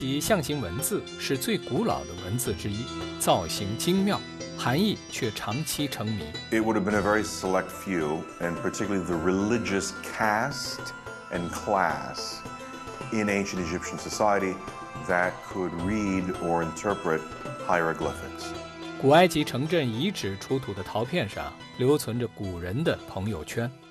其象形文字是最古老的文字之一，造型精妙，含义却长期成谜。 It would have been a very select few, and particularly the religious caste and class in ancient Egyptian society that could read or interpret hieroglyphics. 古埃及城镇遗址出土的陶片上留存着古人的朋友圈。